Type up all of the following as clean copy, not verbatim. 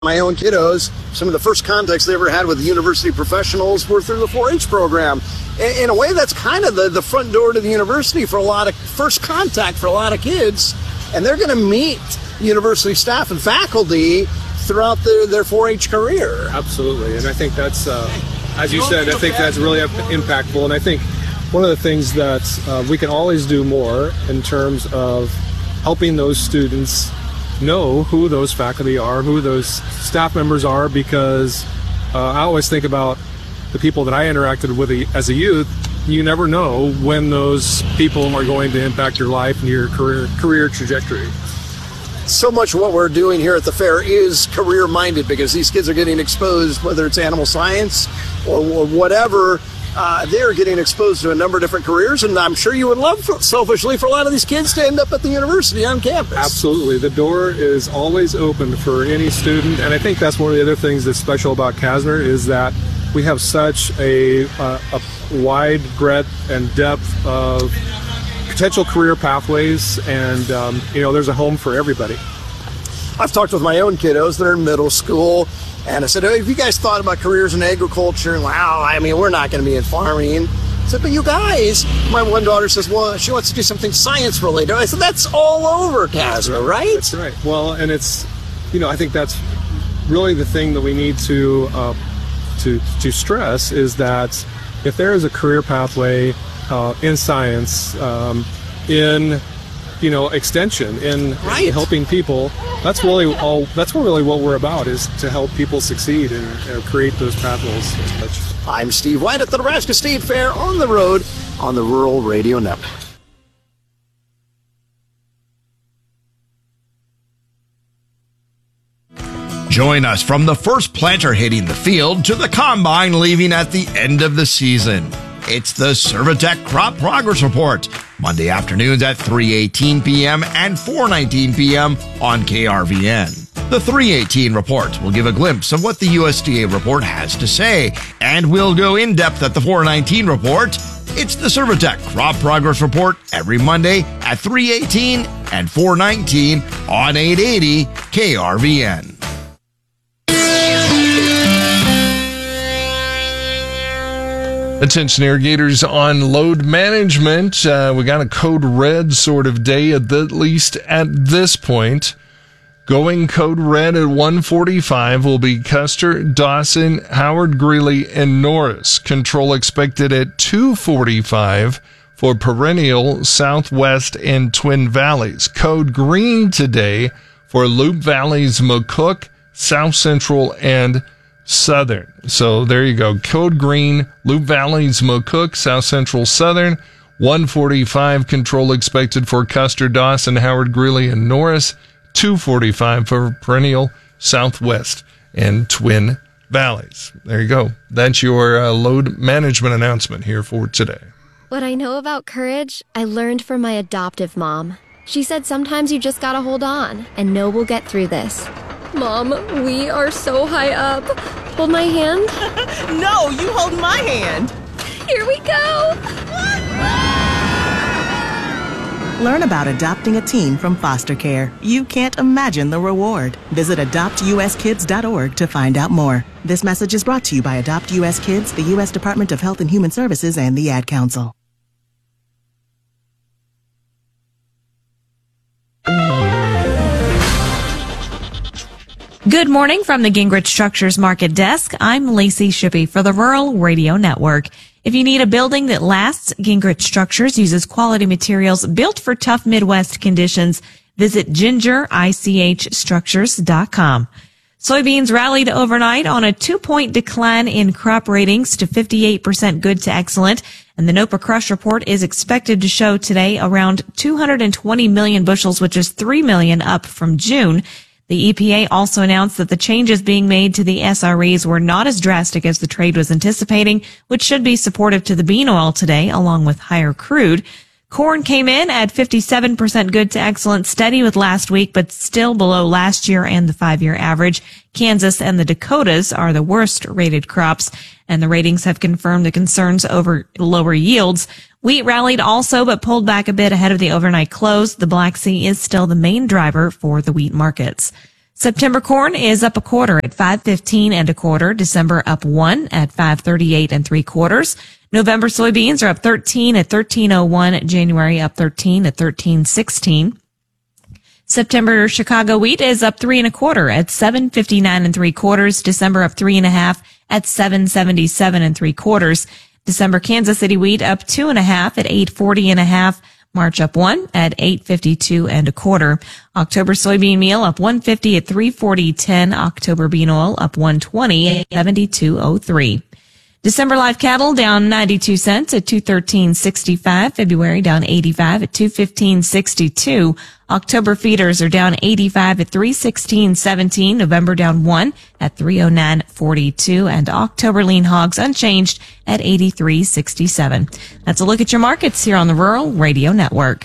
My own kiddos, some of the first contacts they ever had with the university professionals were through the 4-H program. In a way, that's kind of the front door to the university for a lot of first contact for a lot of kids. And they're going to meet university staff and faculty throughout their 4-H career. Absolutely. And I think that's, as you said, I think that's really impactful. And I think one of the things that we can always do more in terms of helping those students know who those faculty are, who those staff members are, because I always think about the people that I interacted with as a youth. You never know when those people are going to impact your life and your career trajectory. So much of what we're doing here at the fair is career-minded because these kids are getting exposed, whether it's animal science or whatever. They're getting exposed to a number of different careers, and I'm sure you would love, selfishly, for a lot of these kids to end up at the university on campus. Absolutely. The door is always open for any student, and I think that's one of the other things that's special about Kasner is that we have such a wide breadth and depth of potential career pathways, and there's a home for everybody. I've talked with my own kiddos that are in middle school, and I said, have you guys thought about careers in agriculture? And wow, I mean, we're not going to be in farming. I said, but you guys, my one daughter says, well, she wants to do something science related. I said, that's all over Kasner, right? That's right. Well, and it's, I think that's really the thing that we need to stress is that if there is a career pathway in science, in extension, in helping people, that's really what we're about, is to help people succeed and create those pathways. I'm Steve White at the Nebraska State Fair on the road on the Rural Radio Network. Join us from the first planter hitting the field to the combine leaving at the end of the season. It's the Servitec Crop Progress Report, Monday afternoons at 3:18 p.m. and 4:19 p.m. on KRVN. The 3:18 report will give a glimpse of what the USDA report has to say, and we'll go in depth at the 4:19 report. It's the Servitec Crop Progress Report every Monday at 3:18 and 4:19 on 880 KRVN. Attention irrigators on load management. We got a code red sort of day, at least at this point. Going code red at 1:45 will be Custer, Dawson, Howard, Greeley, and Norris. Control expected at 2:45 for Perennial, Southwest, and Twin Valleys. Code green today for Loup Valleys, McCook, South Central, and Southern. So there you go. Code green, Loup Valleys, McCook, South Central, Southern. 1:45 control expected for Custer, Dawson, Howard, Greeley, and Norris. 2:45 for Perennial, Southwest, and Twin Valleys. There you go. That's your load management announcement here for today. What I know about courage, I learned from my adoptive mom. She said sometimes you just gotta hold on and know we'll get through this. Mom, we are so high up. Hold my hand. No, you hold my hand. Here we go. Learn about adopting a teen from foster care. You can't imagine the reward. Visit adoptuskids.org to find out more. This message is brought to you by Adopt US Kids, the U.S. Department of Health and Human Services, and the Ad Council. Good morning from the Gingrich Structures Market Desk. I'm Lacey Shippey for the Rural Radio Network. If you need a building that lasts, Gingrich Structures uses quality materials built for tough Midwest conditions. Visit gingerichstructures.com. Soybeans rallied overnight on a 2-point decline in crop ratings to 58% good to excellent. And the NOPA crush report is expected to show today around 220 million bushels, which is 3 million up from June. The EPA also announced that the changes being made to the SREs were not as drastic as the trade was anticipating, which should be supportive to the bean oil today, along with higher crude. Corn came in at 57% good to excellent, steady with last week, but still below last year and the 5-year average. Kansas and the Dakotas are the worst rated crops, and the ratings have confirmed the concerns over lower yields. Wheat rallied also, but pulled back a bit ahead of the overnight close. The Black Sea is still the main driver for the wheat markets. September corn is up a quarter at $5.15 1/4. December up 1 at $5.38 3/4. November soybeans are up 13 at $13.01. January up 13 at $13.16. September Chicago wheat is up 3 1/4 at $7.59 3/4. December up 3 1/2 at $7.77 3/4. December Kansas City wheat up 2 1/2 at $8.40 1/2. March up 1 at $8.52 1/4. October soybean meal up $1.50 at $3.40 October bean oil up $1.20 at $72.03. December live cattle down 92 cents at $213.65. February down 85 at $215.62. October feeders are down 85 at $316.17. November down 1 at $309.42. And October lean hogs unchanged at $83.67. That's a look at your markets here on the Rural Radio Network.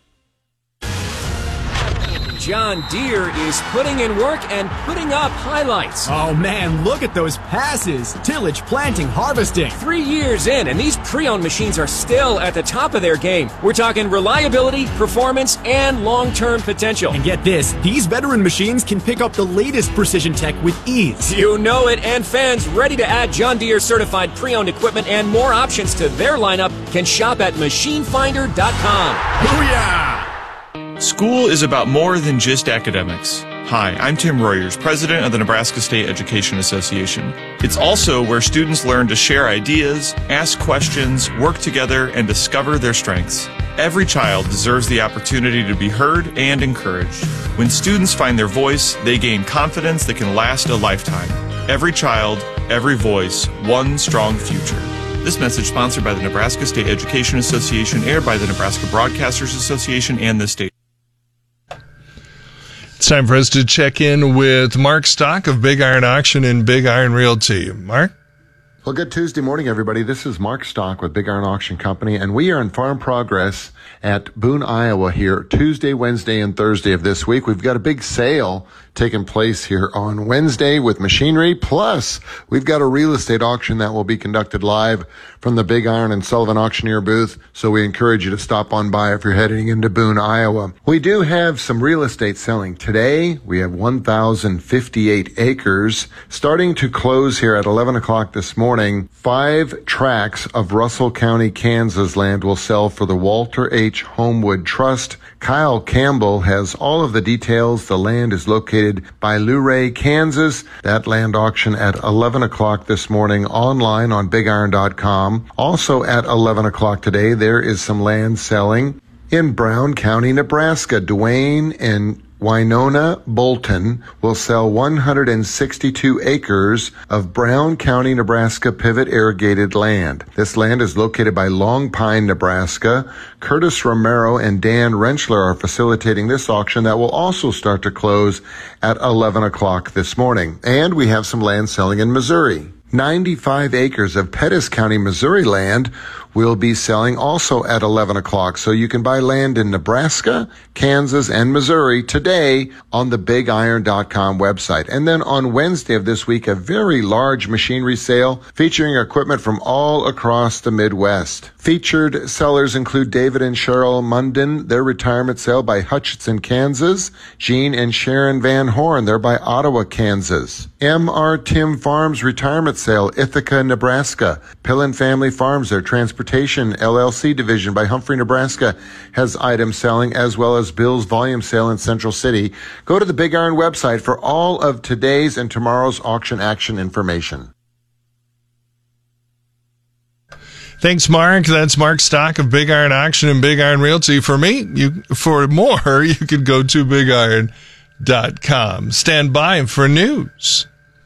John Deere is putting in work and putting up highlights. Oh man, look at those passes. Tillage, planting, harvesting. 3 years in, and these pre-owned machines are still at the top of their game. We're talking reliability, performance, and long-term potential. And get this, these veteran machines can pick up the latest precision tech with ease. You know it, and fans ready to add John Deere certified pre-owned equipment and more options to their lineup can shop at machinefinder.com. Booyah! School is about more than just academics. Hi, I'm Tim Royers, president of the Nebraska State Education Association. It's also where students learn to share ideas, ask questions, work together, and discover their strengths. Every child deserves the opportunity to be heard and encouraged. When students find their voice, they gain confidence that can last a lifetime. Every child, every voice, one strong future. This message sponsored by the Nebraska State Education Association, aired by the Nebraska Broadcasters Association and the state. It's time for us to check in with Mark Stock of Big Iron Auction and Big Iron Realty. Mark? Well, good Tuesday morning, everybody. This is Mark Stock with Big Iron Auction Company, and we are in farm progress at Boone, Iowa here Tuesday, Wednesday, and Thursday of this week. We've got a big sale taking place here on Wednesday with machinery. Plus, we've got a real estate auction that will be conducted live from the Big Iron and Sullivan Auctioneer booth. So we encourage you to stop on by if you're heading into Boone, Iowa. We do have some real estate selling today. We have 1,058 acres starting to close here at 11 o'clock this morning. 5 tracts of Russell County, Kansas land will sell for the Walter H. Homewood Trust. Kyle Campbell has all of the details. The land is located by Luray, Kansas. That land auction at 11 o'clock this morning online on BigIron.com. Also at 11 o'clock today, there is some land selling in Brown County, Nebraska. Dwayne and Winona Bolton will sell 162 acres of Brown County, Nebraska pivot irrigated land. This land is located by Long Pine, Nebraska. Curtis Romero and Dan Rentschler are facilitating this auction that will also start to close at 11 o'clock this morning. And we have some land selling in Missouri. 95 acres of Pettis County, Missouri land will be selling also at 11 o'clock. So you can buy land in Nebraska, Kansas, and Missouri today on the BigIron.com website. And then on Wednesday of this week, a very large machinery sale featuring equipment from all across the Midwest. Featured sellers include David and Cheryl Munden, their retirement sale by Hutchinson, Kansas. Gene and Sharon Van Horn, they're by Ottawa, Kansas. M.R. Tim Farms retirement sale, Ithaca, Nebraska. Pillen Family Farms, their transportation LLC division by Humphrey, Nebraska, has items selling, as well as Bill's volume sale in Central City. Go to the Big Iron website for all of today's and tomorrow's auction action information. Thanks, Mark. That's Mark Stock of Big Iron Auction and Big Iron Realty. For me, for more, you could go to BigIron.com. Stand by for news.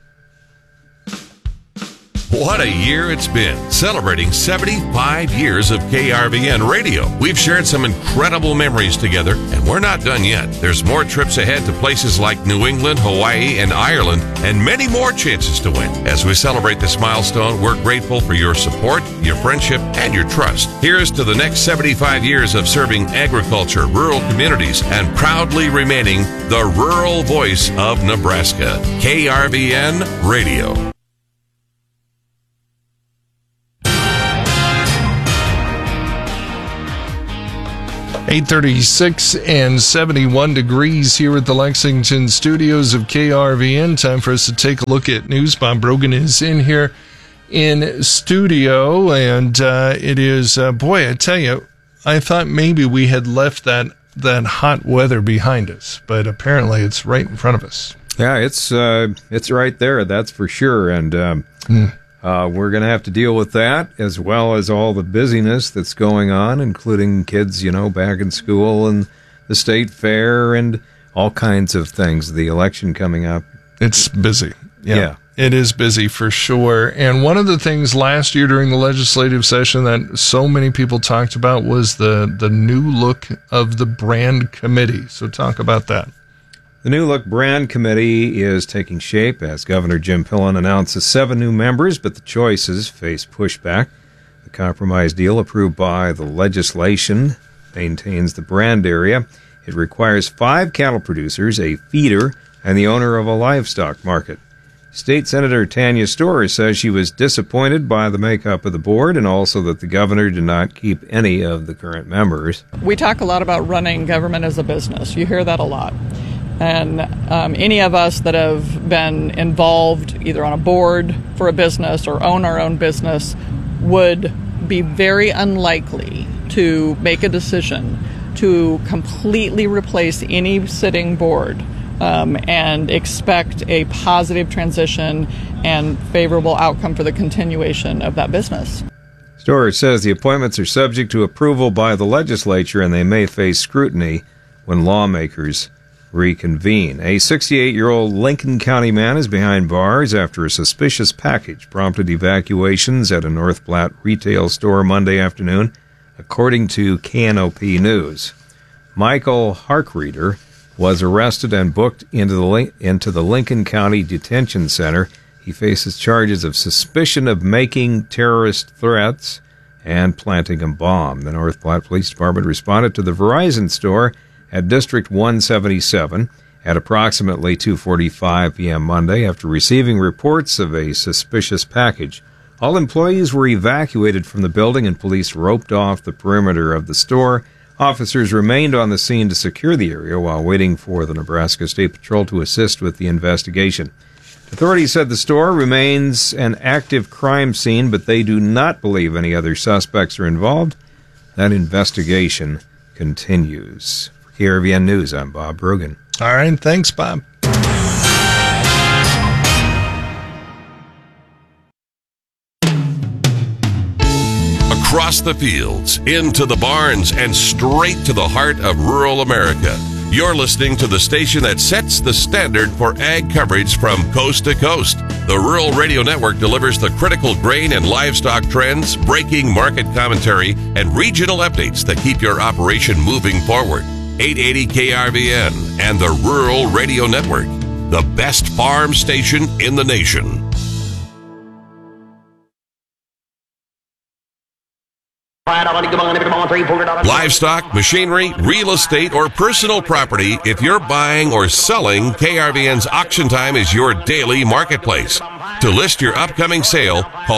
What a year it's been, celebrating 75 years of KRVN radio. We've shared some incredible memories together, and we're not done yet. There's more trips ahead to places like New England, Hawaii, and Ireland, and many more chances to win. As we celebrate this milestone, we're grateful for your support, your friendship, and your trust. Here's to the next 75 years of serving agriculture, rural communities, and proudly remaining the rural voice of Nebraska. KRVN Radio. 8:36 and 71 degrees here at the Lexington studios of KRVN. Time for us to take a look at news. Bob Brogan is in here in studio, and it is, boy, I tell you, I thought maybe we had left that hot weather behind us, but apparently it's right in front of us. Yeah, it's right there, that's for sure, and we're going to have to deal with that, as well as all the busyness that's going on, including kids, back in school and the state fair and all kinds of things. The election coming up. It's busy. Yeah. It is busy for sure. And one of the things last year during the legislative session that so many people talked about was the new look of the brand committee. So talk about that. The New Look Brand Committee is taking shape as Governor Jim Pillen announces 7 new members, but the choices face pushback. The compromise deal approved by the legislation maintains the brand area. It requires 5 cattle producers, a feeder, and the owner of a livestock market. State Senator Tanya Storer says she was disappointed by the makeup of the board and also that the governor did not keep any of the current members. We talk a lot about running government as a business. You hear that a lot. And any of us that have been involved either on a board for a business or own our own business would be very unlikely to make a decision to completely replace any sitting board and expect a positive transition and favorable outcome for the continuation of that business. Storer says the appointments are subject to approval by the legislature and they may face scrutiny when lawmakers reconvene. A 68-year-old Lincoln County man is behind bars after a suspicious package prompted evacuations at a North Platte retail store Monday afternoon, according to KNOP News. Michael Harkreeder was arrested and booked into the Lincoln County Detention Center. He faces charges of suspicion of making terrorist threats and planting a bomb. The North Platte Police Department responded to the Verizon store at District 177 at approximately 2:45 p.m. Monday after receiving reports of a suspicious package. All employees were evacuated from the building and police roped off the perimeter of the store. Officers remained on the scene to secure the area while waiting for the Nebraska State Patrol to assist with the investigation. Authorities said the store remains an active crime scene, but they do not believe any other suspects are involved. That investigation continues. KRVN News, I'm Bob Brogan. All right, thanks, Bob. Across the fields, into the barns, and straight to the heart of rural America. You're listening to the station that sets the standard for ag coverage from coast to coast. The Rural Radio Network delivers the critical grain and livestock trends, breaking market commentary, and regional updates that keep your operation moving forward. 880 KRVN and the Rural Radio Network, the best farm station in the nation. Livestock, machinery, real estate, or personal property, if you're buying or selling, KRVN's Auction Time is your daily marketplace. To list your upcoming sale, call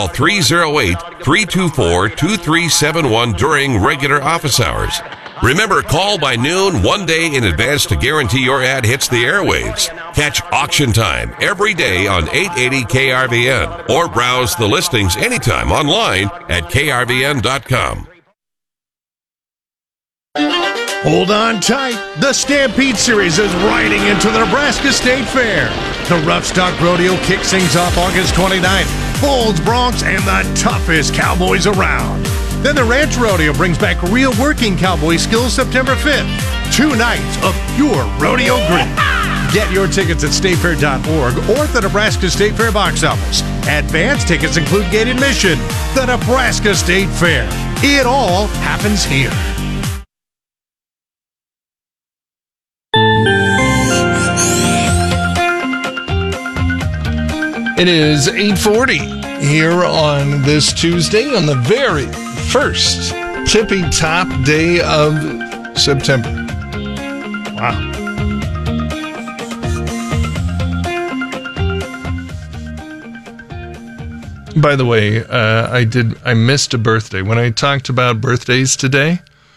308-324-2371 during regular office hours. Remember, call by noon one day in advance to guarantee your ad hits the airwaves. Catch Auction Time every day on 880 KRVN or browse the listings anytime online at krvn.com. Hold on tight. The Stampede Series is riding into the Nebraska State Fair. The Rough Stock Rodeo kicks things off August 29th. Bulls, Broncs, and the toughest cowboys around. Then the Ranch Rodeo brings back real working cowboy skills September 5th. 2 nights of pure rodeo grit. Get your tickets at statefair.org or at the Nebraska State Fair box office. Advance tickets include gate admission. The Nebraska State Fair. It all happens here. It is 8:40 here on this Tuesday on the very first tippy top day of September. Wow. By the way, I missed a birthday. When I talked about birthdays today,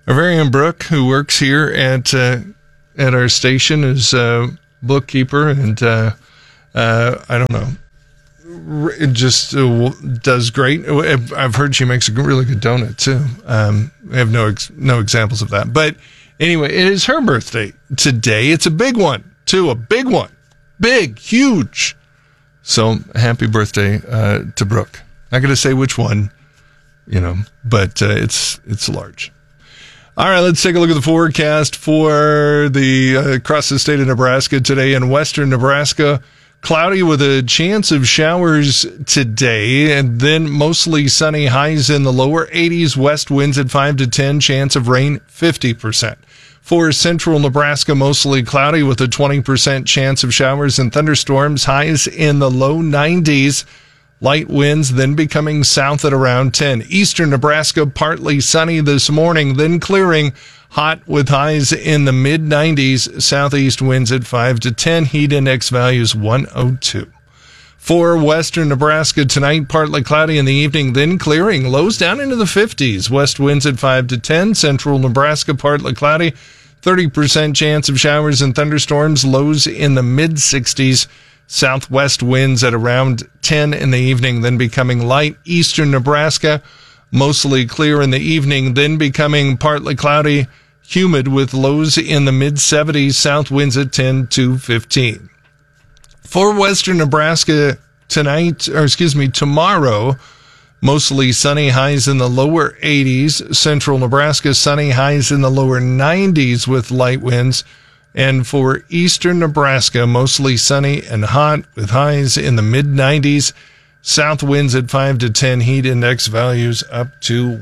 Our very own Brooke, who works here at our station, is bookkeeper, and I don't know, it just does great. I've heard she makes a really good donut too. I have no examples of that, but anyway, it is her birthday today. It's a big one too, a big one, big, huge. So happy birthday to Brooke. Not going to say which one, but it's large. All right, let's take a look at the forecast for the across the state of Nebraska today. In western Nebraska, cloudy with a chance of showers today, and then mostly sunny, highs in the lower 80s, west winds at 5 to 10, chance of rain 50%. For central Nebraska, mostly cloudy with a 20% chance of showers and thunderstorms, highs in the low 90s. Light winds then becoming south at around 10. Eastern Nebraska, partly sunny this morning, then clearing. Hot with highs in the mid-90s. Southeast winds at 5 to 10. Heat index values 102. For western Nebraska tonight, partly cloudy in the evening, then clearing. Lows down into the 50s. West winds at 5 to 10. Central Nebraska, partly cloudy. 30% chance of showers and thunderstorms. Lows in the mid-60s. Southwest winds at around 10 in the evening, then becoming light. Eastern Nebraska, mostly clear in the evening, then becoming partly cloudy, humid with lows in the mid-70s. South winds at 10 to 15. For western Nebraska tomorrow, mostly sunny, highs in the lower 80s. Central Nebraska, sunny, highs in the lower 90s with light winds. And for eastern Nebraska, mostly sunny and hot with highs in the mid-90s. South winds at 5 to 10, heat index values up to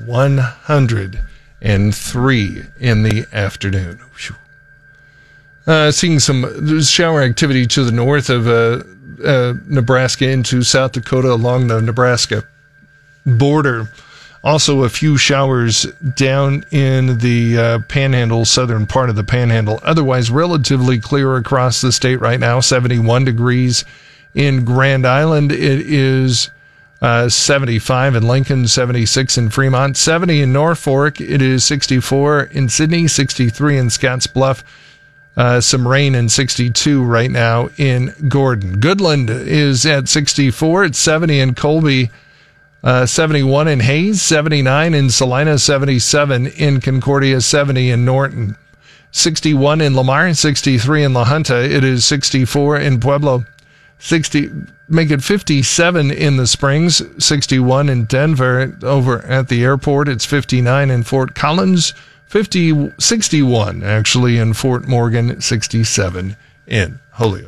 103 in the afternoon. Seeing some shower activity to the north of Nebraska into South Dakota along the Nebraska border. Also, a few showers down in the Panhandle, southern part of the Panhandle. Otherwise, relatively clear across the state right now. 71 degrees in Grand Island. It is 75 in Lincoln, 76 in Fremont, 70 in Norfolk. It is 64 in Sydney, 63 in Scottsbluff. Some rain in 62 right now in Gordon. Goodland is at 64. It's 70 in Colby. 71 in Hayes, 79 in Salina, 77 in Concordia, 70 in Norton, 61 in Lamar, 63 in La Junta. It is 64 in Pueblo, 57 in the Springs, 61 in Denver. Over at the airport, it's 59 in Fort Collins, 61 actually in Fort Morgan, 67 in Holyoke.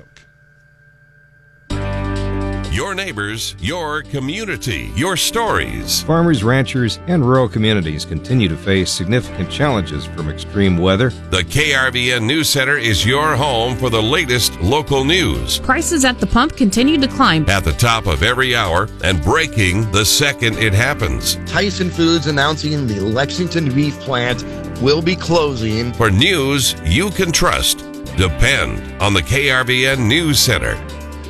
Your neighbors, your community, your stories. Farmers, ranchers, and rural communities continue to face significant challenges from extreme weather. The KRVN News Center is your home for the latest local news. Prices at the pump continue to climb. At the top of every hour and breaking the second it happens. Tyson Foods announcing the Lexington beef plant will be closing. For news you can trust, depend on the KRVN News Center.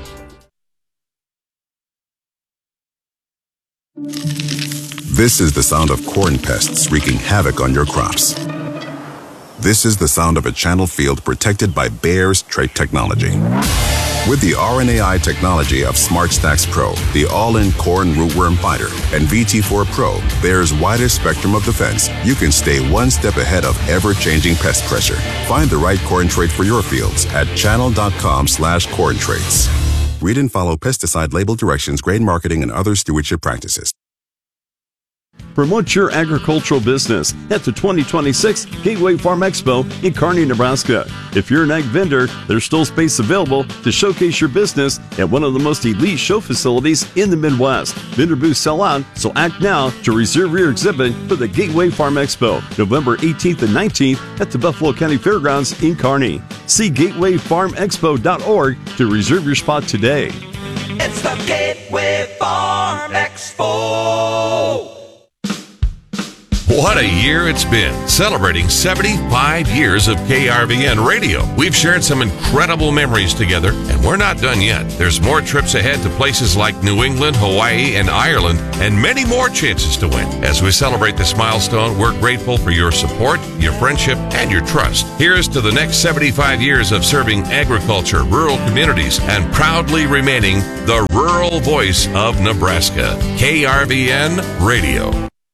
This is the sound of corn pests wreaking havoc on your crops. This is the sound of a channel field protected by Bayer's trait technology. With the RNAi technology of SmartStax Pro, the all-in corn rootworm fighter, and VT4 Pro, Bayer's widest spectrum of defense, you can stay one step ahead of ever-changing pest pressure. Find the right corn trait for your fields at channel.com/corn traits. Read and follow pesticide label directions, grain marketing, and other stewardship practices. Promote your agricultural business at the 2026 Gateway Farm Expo in Kearney, Nebraska. If you're an ag vendor, there's still space available to showcase your business at one of the most elite show facilities in the Midwest. Vendor booths sell out, so act now to reserve your exhibit for the Gateway Farm Expo, November 18th and 19th at the Buffalo County Fairgrounds in Kearney. See gatewayfarmexpo.org to reserve your spot today. It's the Gateway Farm Expo. What a year it's been, celebrating 75 years of KRVN radio. We've shared some incredible memories together, and we're not done yet. There's more trips ahead to places like New England, Hawaii, and Ireland, and many more chances to win. As we celebrate this milestone, we're grateful for your support, your friendship, and your trust. Here's to the next 75 years of serving agriculture, rural communities, and proudly remaining the rural voice of Nebraska. KRVN Radio.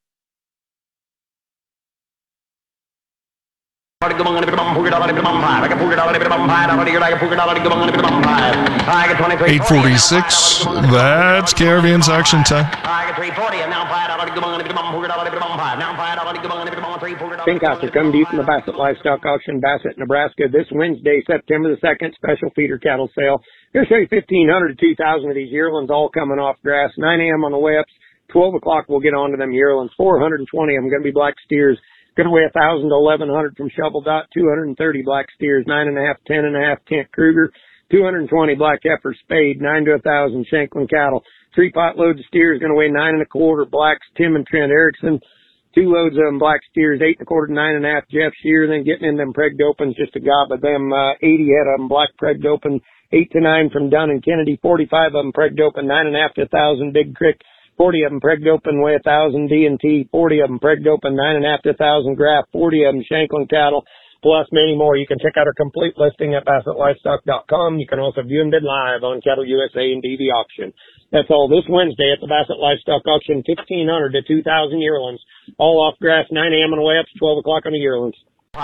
$8.46. That's KRVN's auction time. Pinkhouser coming to you from the Bassett Livestock Auction, Bassett, Nebraska. This Wednesday, September the 2nd, special feeder cattle sale. Going to show you 1,500 to 2,000 of these yearlings, all coming off grass. 9 a.m. on the way up. 12 o'clock we'll get on to them yearlings. 420 of them going to be black steers. Going to weigh 1,000 to 1,100 from Shovel Dot. 230 black steers. 9.5, 10.5 Kent Kruger. 220 black heifer spade. 9 to 1,000 Shanklin cattle. 3 pot loads of steers going to weigh 9.25 blacks. Tim and Trent Erickson. 2 loads of them black steers. 8.25 to 9.5 Jeff Shear. Then getting in them pregged opens, just a gob of them. 80 head of them black pregged open. 8 to 9 from Dunn and Kennedy. 45 of them pregged open. 9.5 to 1,000 Big Creek. 40 of them pregged open, weigh 1,000 D&T. 40 of them pregged open, 9.5 to 1,000 Graph. 40 of them Shanklin cattle, plus many more. You can check out our complete listing at BassettLivestock.com. You can also view and bid live on Cattle USA and DV Auction. That's all this Wednesday at the Bassett Livestock Auction. 1,500 to 2,000 yearlings, all off grass. 9 a.m. on the way up to 12 o'clock on the yearlings.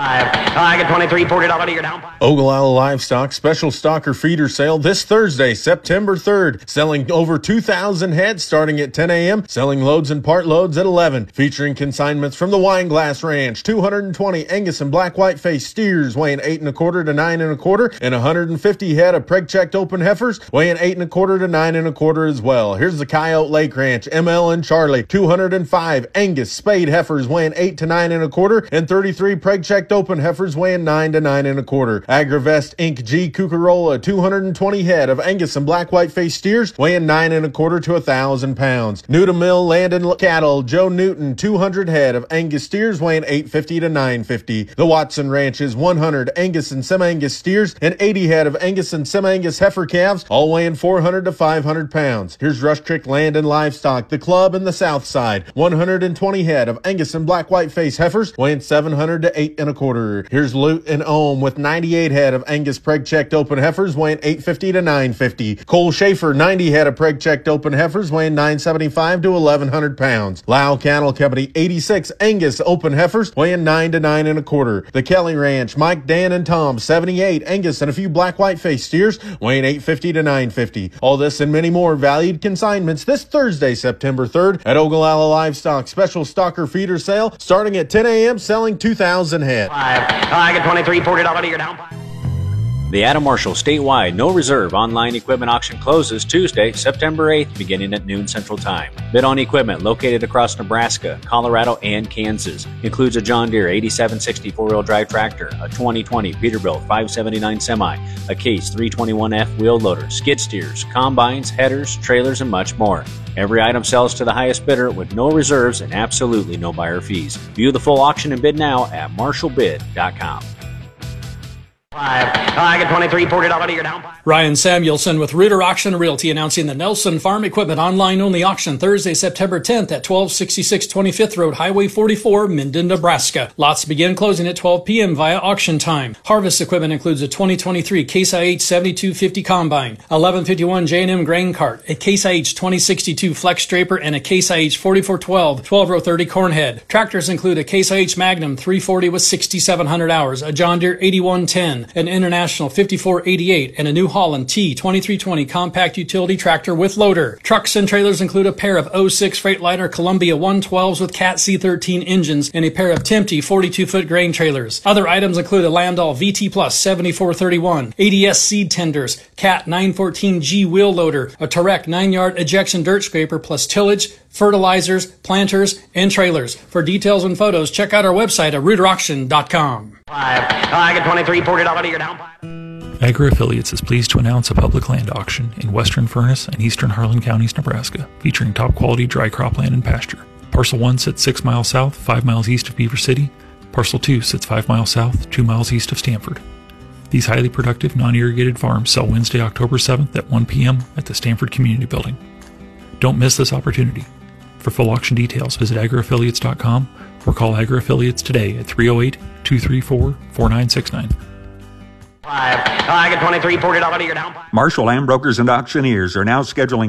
I get 23, $40 you're down. Ogallala Livestock special stocker feeder sale this Thursday, September 3rd. Selling over 2,000 head starting at 10 a.m. Selling loads and part loads at 11. Featuring consignments from the Wineglass Ranch. 220 Angus and black white face steers weighing 8.25 to 9.25, and 150 head of preg-checked open heifers weighing 8.25 to 9.25 as well. Here's the Coyote Lake Ranch, ML and Charlie. 205 Angus spade heifers weighing 8 to 9.25, and 33 preg-checked open heifers weighing 9 to 9.25. Agravest Inc. G. Cucarola, 220 head of Angus and black white face steers weighing 9.25 to 1,000 pounds. Newton Mill Land and Cattle, Joe Newton, 200 head of Angus steers weighing 850 to 950. The Watson Ranch is 100 Angus and Sem-Angus steers and 80 head of Angus and Sem-Angus heifer calves, all weighing 400 to 500 pounds. Here's Rush Creek Land and Livestock, the club in the south side, 120 head of Angus and black white face heifers weighing 700 to 8.25. Here's Lute and Ohm with 98 head of Angus preg-checked open heifers weighing 850 to 950. Cole Schaefer, 90 head of preg-checked open heifers weighing 975 to 1,100 pounds. Lau Cattle Company, 86 Angus open heifers weighing 9 to 9.25. The Kelly Ranch, Mike, Dan, and Tom, 78 Angus and a few black white face steers weighing 850 to 950. All this and many more valued consignments this Thursday, September 3rd at Ogallala Livestock special stocker feeder sale starting at 10 a.m. selling 2,000 head. I get 23, $40 you're down. The Adam Marshall statewide no reserve online equipment auction closes Tuesday, September 8th, beginning at noon Central Time. Bid on equipment located across Nebraska, Colorado, and Kansas. Includes a John Deere 8760 four-wheel drive tractor, a 2020 Peterbilt 579 semi, a Case 321F wheel loader, skid steers, combines, headers, trailers, and much more. Every item sells to the highest bidder with no reserves and absolutely no buyer fees. View the full auction and bid now at marshallbid.com. I get 23, $40 you're down. Ryan Samuelson with Reuter Auction Realty announcing the Nelson Farm Equipment online only auction Thursday, September 10th at 1266 25th Road, Highway 44, Minden, Nebraska. Lots begin closing at 12 p.m. via auction time. Harvest equipment includes a 2023 Case IH 7250 combine, 1151 J&M grain cart, a Case IH 2062 flex draper, and a Case IH 4412 12-row 30 corn head. Tractors include a Case IH Magnum 340 with 6,700 hours, a John Deere 8110, an International 5488, and a New Holland T2320 compact utility tractor with loader. Trucks and trailers include a pair of 06 Freightliner Columbia 112s with Cat C13 engines and a pair of Tempe 42-foot grain trailers. Other items include a Landau VT Plus 7431, ADS seed tenders, Cat 914G wheel loader, a Tarek 9-yard ejection dirt scraper plus tillage, fertilizers, planters, and trailers. For details and photos, check out our website at ReuterAuction.com. I get 23, $40 you're down. Agri Affiliates is pleased to announce a public land auction in Western Furnace and Eastern Harlan Counties, Nebraska, featuring top quality dry cropland and pasture. Parcel 1 sits 6 miles south, 5 miles east of Beaver City. Parcel 2 sits 5 miles south, 2 miles east of Stanford. These highly productive, non-irrigated farms sell Wednesday, October 7th at 1 p.m. at the Stanford Community Building. Don't miss this opportunity. For full auction details, visit agroaffiliates.com or call AgroAffiliates today at 308-234-4969. I get $23, $40 to your down. Marshall Land Brokers and Auctioneers are now scheduling